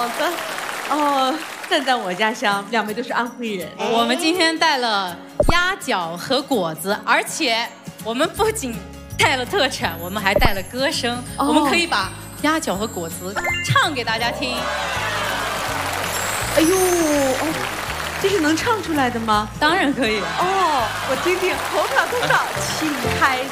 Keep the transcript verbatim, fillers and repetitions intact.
好的，哦，赞赞我家乡，两位都是安徽人。 我们今天带了鸭脚和果子，而且我们不仅带了特产，我们还带了歌声。哦、我们可以把鸭脚和果子唱给大家听。 哎呦，哦，这是能唱出来的吗？ 当然可以。 哦，我听听，投票投票，请开